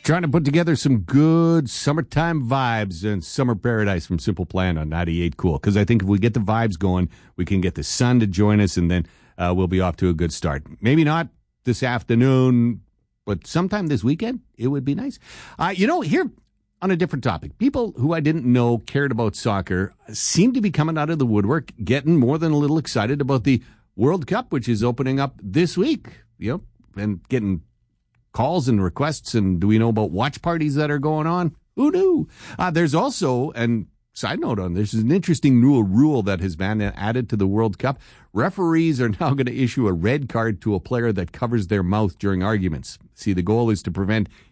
Trying to put together some good summertime vibes and summer paradise from Simple Plan on 98 Cool. Because I think if we get the vibes going, we can get the sun to join us, and then we'll be off to a good start. Maybe not this afternoon, but sometime this weekend, it would be nice. Here on a different topic, people who I didn't know cared about soccer seem to be coming out of the woodwork, getting more than a little excited about the World Cup, which is opening up this week, and getting calls and requests. And do we know about watch parties that are going on? Who knew? There's also, and side note on this, is an interesting new rule that has been added to the World Cup. Referees are now going to issue a red card to a player that covers their mouth during arguments. See, the goal is to prevent